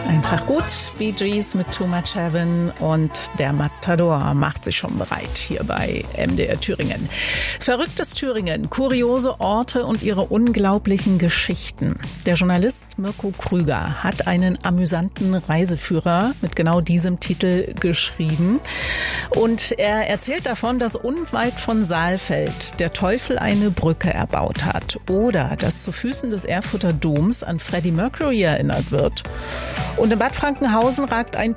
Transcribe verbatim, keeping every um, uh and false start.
Einfach gut. Bee Gees mit Too Much Heaven und der Matador macht sich schon bereit hier bei M D R Thüringen. Verrücktes Thüringen, kuriose Orte und ihre unglaublichen Geschichten. Der Journalist Mirko Krüger hat einen amüsanten Reiseführer mit genau diesem Titel geschrieben. Und er erzählt davon, dass unweit von Saalfeld der Teufel eine Brücke erbaut hat oder dass zu Füßen des Erfurter Doms an Freddie Mercury erinnert wird. Und in Bad Frankenhausen ragt ein